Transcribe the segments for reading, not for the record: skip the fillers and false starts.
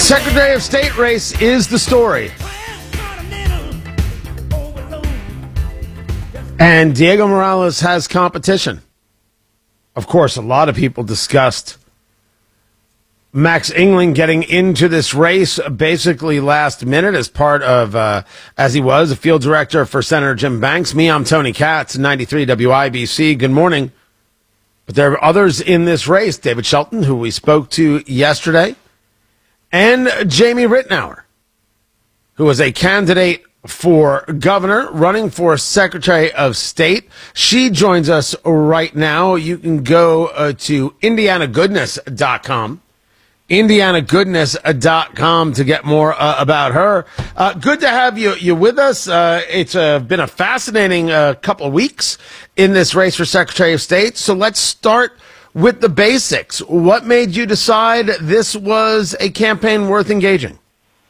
Secretary of State race is the story. And Diego Morales has competition. Of course, a lot of people discussed Max England getting into this race basically last minute as part of, as he was, a field director for Senator Jim Banks. I'm Tony Katz, 93 WIBC. Good morning. But there are others in this race. David Shelton, who we spoke to yesterday, and Jamie Ritenour, who was a candidate for governor running for Secretary of State. She joins us right now. You can go to indianagoodness.com. indianagoodness.com to get more about her. Good to have you with us. It's been a fascinating couple of weeks in this race for Secretary of State. So let's start with the basics. What made you decide this was a campaign worth engaging?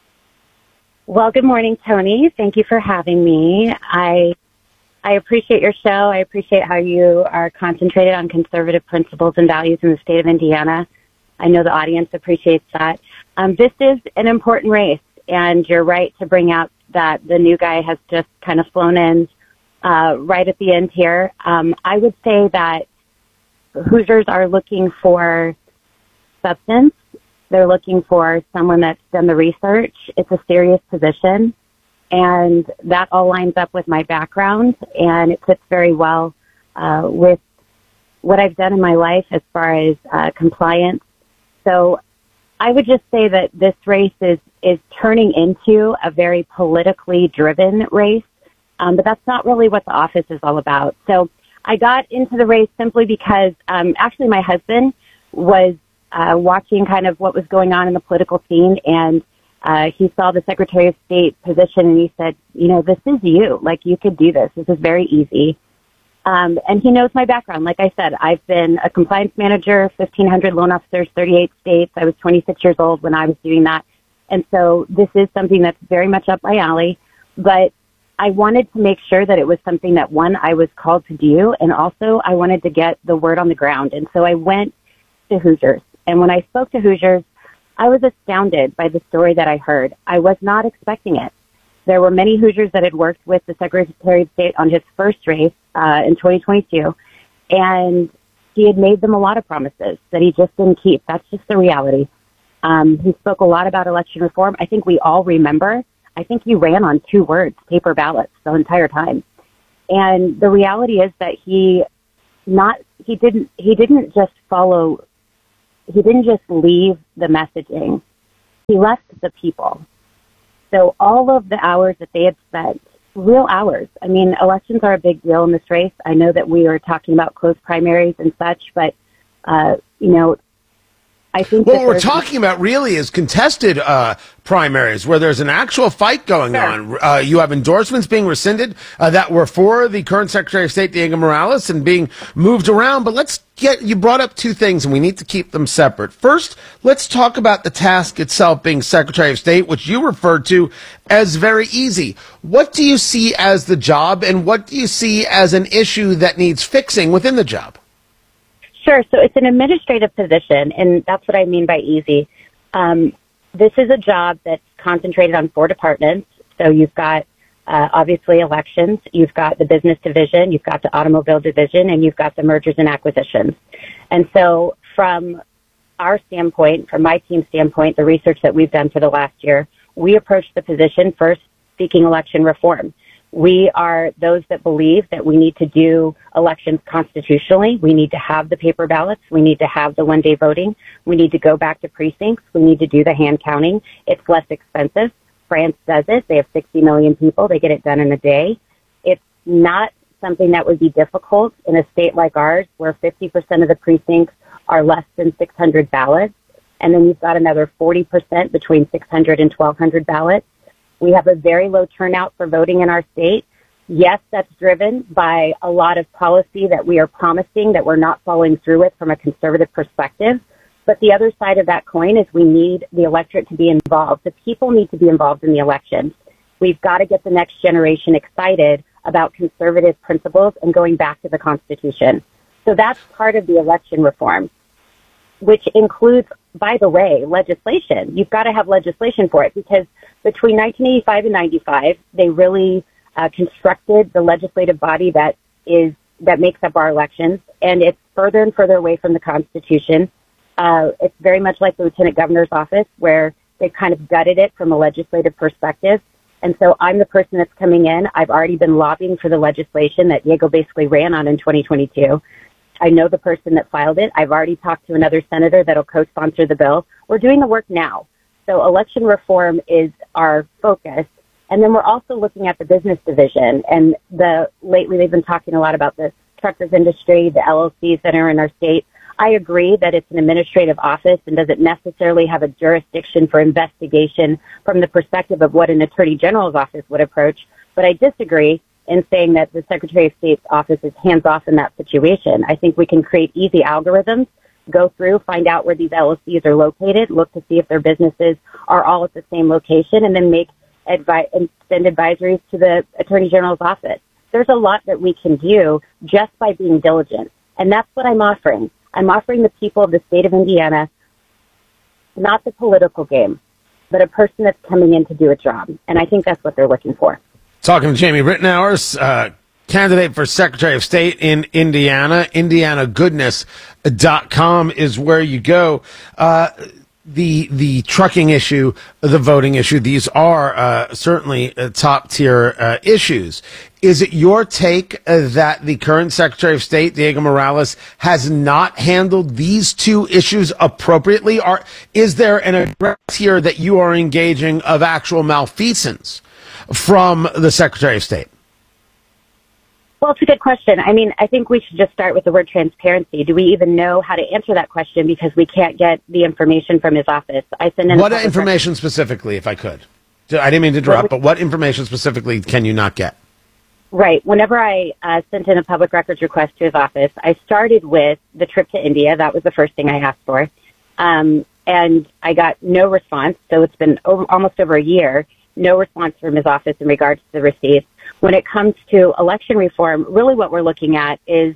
Well, good morning, Tony. Thank you for having me. I appreciate your show. I appreciate how you are concentrated on conservative principles and values in the state of Indiana. I know the audience appreciates that. This is an important race, and you're right to bring out that the new guy has just kind of flown in right at the end here. I would say that Hoosiers are looking for substance. They're looking for someone that's done the research. It's a serious position, and that all lines up with my background, and it fits very well with what I've done in my life as far as compliance. So I would just say that this race is turning into a very politically driven race, but that's not really what the office is all about. So I got into the race simply because actually my husband was watching kind of what was going on in the political scene, and he saw the Secretary of State position, and he said, this is you. Like, you could do this. This is very easy. And he knows my background. Like I said, I've been a compliance manager, 1,500 loan officers, 38 states. I was 26 years old when I was doing that. And so this is something that's very much up my alley. But I wanted to make sure that it was something that, one, I was called to do, and also I wanted to get the word on the ground. And so I went to Hoosiers. And when I spoke to Hoosiers, I was astounded by the story that I heard. I was not expecting it. There were many Hoosiers that had worked with the Secretary of State on his first race in 2022, and he had made them a lot of promises that he just didn't keep. That's just the reality. He spoke a lot about election reform. I think we all remember. I think he ran on 2 words, paper ballots, the entire time. And the reality is that he didn't just leave the messaging. He left the people. So all of the hours that they had spent, real hours. I mean, elections are a big deal in this race. I know that we are talking about closed primaries and such, but, I think what we're talking about really is contested primaries where there's an actual fight going on. You have endorsements being rescinded that were for the current Secretary of State, Diego Morales, and being moved around. But you brought up 2 things, and we need to keep them separate. First, let's talk about the task itself, being Secretary of State, which you referred to as very easy. What do you see as the job, and what do you see as an issue that needs fixing within the job? Sure. So it's an administrative position, and that's what I mean by easy. This is a job that's concentrated on 4 departments. So you've got, obviously, elections, you've got the business division, you've got the automobile division, and you've got the mergers and acquisitions. And so from our standpoint, from my team's standpoint, the research that we've done for the last year, we approached the position first seeking election reform. We are those that believe that we need to do elections constitutionally. We need to have the paper ballots. We need to have the one-day voting. We need to go back to precincts. We need to do the hand counting. It's less expensive. France does it. They have 60 million people. They get it done in a day. It's not something that would be difficult in a state like ours where 50% of the precincts are less than 600 ballots. And then you've got another 40% between 600 and 1,200 ballots. We have a very low turnout for voting in our state. Yes, that's driven by a lot of policy that we are promising that we're not following through with from a conservative perspective. But the other side of that coin is we need the electorate to be involved. The people need to be involved in the elections. We've got to get the next generation excited about conservative principles and going back to the Constitution. So that's part of the election reform, which includes by the way, legislation. You've got to have legislation for it because between 1985 and 95, they really constructed the legislative body that makes up our elections, and it's further and further away from the Constitution. It's very much like the Lieutenant Governor's office, where they've kind of gutted it from a legislative perspective. And so I'm the person that's coming in. I've already been lobbying for the legislation that Diego basically ran on in 2022. I know the person that filed it. I've already talked to another senator that'll co-sponsor the bill. We're doing the work now. So election reform is our focus. And then we're also looking at the business division. And lately they've been talking a lot about the truckers industry, the LLCs that are in our state. I agree that it's an administrative office and doesn't necessarily have a jurisdiction for investigation from the perspective of what an attorney general's office would approach. But I disagree in saying that the Secretary of State's office is hands-off in that situation. I think we can create easy algorithms, go through, find out where these LLCs are located, look to see if their businesses are all at the same location, and then and send advisories to the Attorney General's office. There's a lot that we can do just by being diligent, and that's what I'm offering. I'm offering the people of the state of Indiana not the political game, but a person that's coming in to do a job, and I think that's what they're looking for. Talking to Jamie Ritenour, candidate for Secretary of State in Indiana. IndianaGoodness.com is where you go. The trucking issue, the voting issue, these are certainly top-tier issues. Is it your take that the current Secretary of State, Diego Morales, has not handled these two issues appropriately? Or is there an address here that you are engaging of actual malfeasance from the Secretary of State? Well, it's a good question. I mean, I think we should just start with the word transparency. Do we even know how to answer that question because we can't get the information from his office? I send in what information specifically, if I could? I didn't mean to interrupt, but what information specifically can you not get? Right. Whenever I sent in a public records request to his office, I started with the trip to India. That was the first thing I asked for. And I got no response. So it's been almost over a year, no response from his office in regards to the receipts. When it comes to election reform, really what we're looking at is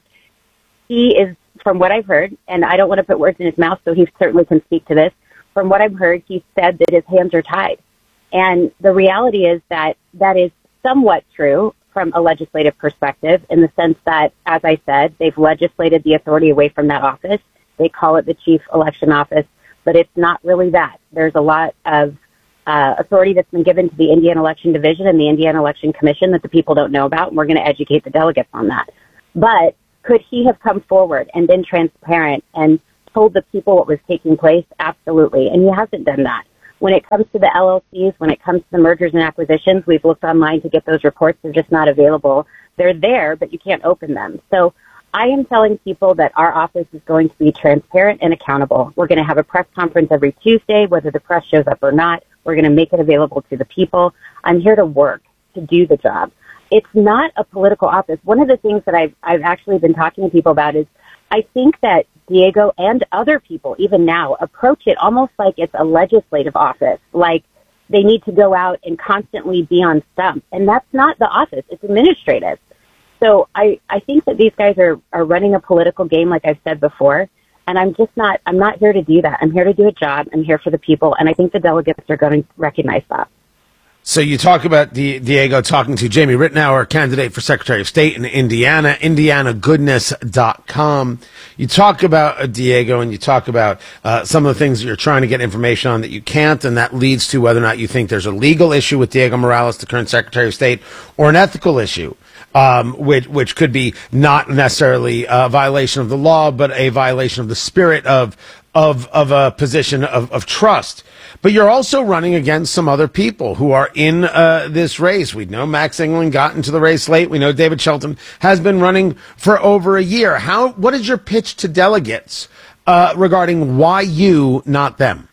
he is, from what I've heard, and I don't want to put words in his mouth, so he certainly can speak to this. From what I've heard, he said that his hands are tied. And the reality is that that is somewhat true from a legislative perspective in the sense that, as I said, they've legislated the authority away from that office. They call it the chief election office, but it's not really that. There's a lot of authority that's been given to the Indiana Election Division and the Indiana Election Commission that the people don't know about, and we're going to educate the delegates on that. But could he have come forward and been transparent and told the people what was taking place? Absolutely. And he hasn't done that. When it comes to the LLCs, when it comes to the mergers and acquisitions, we've looked online to get those reports. They're just not available. They're there, but you can't open them. So I am telling people that our office is going to be transparent and accountable. We're going to have a press conference every Tuesday, whether the press shows up or not. We're going to make it available to the people. I'm here to work, to do the job. It's not a political office. One of the things that I've actually been talking to people about is I think that Diego and other people, even now, approach it almost like it's a legislative office, like they need to go out and constantly be on stump. And that's not the office. It's administrative. So I think that these guys are running a political game, like I've said before. And I'm not here to do that. I'm here to do a job. I'm here for the people. And I think the delegates are going to recognize that. So you talk about Diego talking to Jamie Ritenour, candidate for Secretary of State in Indiana, IndianaGoodness.com. You talk about Diego and you talk about some of the things that you're trying to get information on that you can't, and that leads to whether or not you think there's a legal issue with Diego Morales, the current Secretary of State, or an ethical issue. Which could be not necessarily a violation of the law, but a violation of the spirit of a position of trust. But you're also running against some other people who are in this race. We know Max England got into the race late. We know David Shelton has been running for over a year. What is your pitch to delegates regarding why you, not them?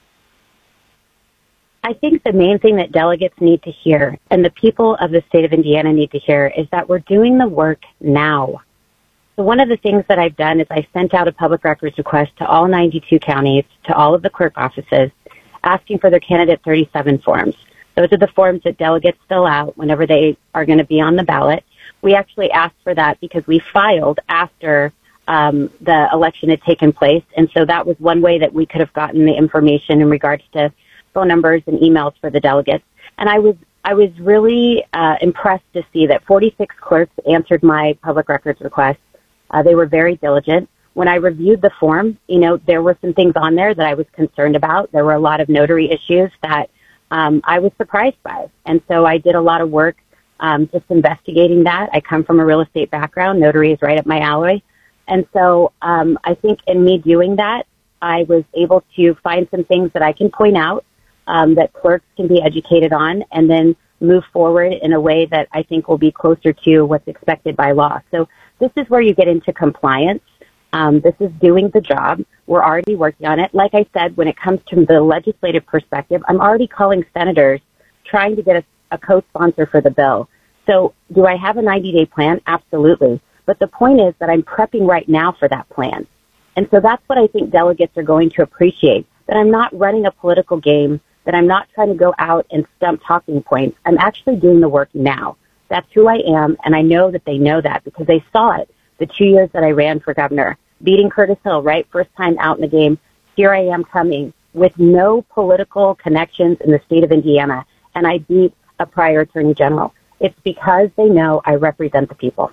I think the main thing that delegates need to hear and the people of the state of Indiana need to hear is that we're doing the work now. So one of the things that I've done is I sent out a public records request to all 92 counties, to all of the clerk offices, asking for their candidate 37 forms. Those are the forms that delegates fill out whenever they are going to be on the ballot. We actually asked for that because we filed after the election had taken place. And so that was one way that we could have gotten the information in regards to phone numbers and emails for the delegates. And I was really impressed to see that 46 clerks answered my public records request. They were very diligent. When I reviewed the form, there were some things on there that I was concerned about. There were a lot of notary issues that I was surprised by. And so I did a lot of work just investigating that. I come from a real estate background. Notary is right up my alley. And so I think in me doing that, I was able to find some things that I can point out that clerks can be educated on, and then move forward in a way that I think will be closer to what's expected by law. So this is where you get into compliance. This is doing the job. We're already working on it. Like I said, when it comes to the legislative perspective, I'm already calling senators trying to get a co-sponsor for the bill. So do I have a 90-day plan? Absolutely. But the point is that I'm prepping right now for that plan. And so that's what I think delegates are going to appreciate, that I'm not running a political game, that I'm not trying to go out and stump talking points. I'm actually doing the work now. That's who I am, and I know that they know that because they saw it the 2 years that I ran for governor, beating Curtis Hill, right? First time out in the game. Here I am coming with no political connections in the state of Indiana, and I beat a prior attorney general. It's because they know I represent the people.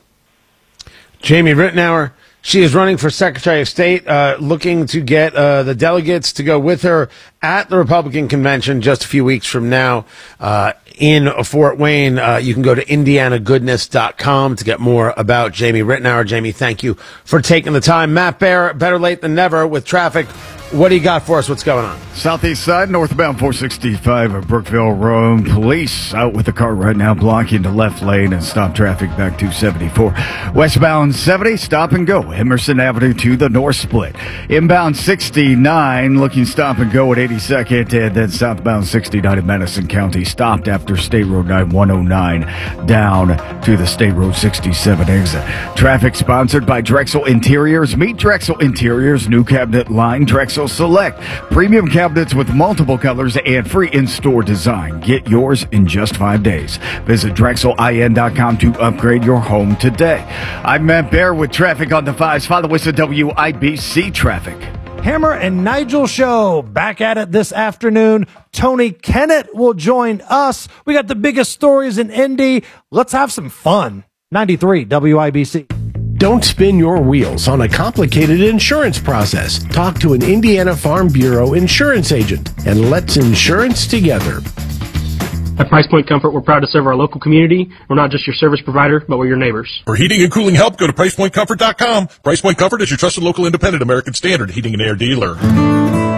Jamie Ritenour, she is running for Secretary of State, looking to get the delegates to go with her at the Republican convention just a few weeks from now in Fort Wayne. You can go to indianagoodness.com to get more about Jamie Ritenour. Jamie, thank you for taking the time. Matt Bear, better late than never with traffic. What do you got for us? What's going on? Southeast side, northbound 465 of Brookville Road. Police out with the car right now, blocking the left lane and stop traffic back to 74. Westbound 70, stop and go. Emerson Avenue to the north split. Inbound 69, looking stop and go at 82nd. And then southbound 69 in Madison County, stopped after State Road 9109 down to the State Road 67 exit. Traffic sponsored by Drexel Interiors. Meet Drexel Interiors, new cabinet line, Drexel Select. Premium cabinets with multiple colors and free in-store design. Get yours in just 5 days. Visit DrexelIN.com to upgrade your home today. I'm Matt Bear with traffic on the 5s. Follow us at WIBC Traffic. Hammer and Nigel show back at it this afternoon. Tony Kennett will join us. We got the biggest stories in Indy. Let's have some fun. 93 WIBC. Don't spin your wheels on a complicated insurance process. Talk to an Indiana Farm Bureau insurance agent, and let's insurance together. At Price Point Comfort, we're proud to serve our local community. We're not just your service provider, but we're your neighbors. For heating and cooling help, go to PricePointComfort.com. Price Point Comfort is your trusted local independent American Standard heating and air dealer.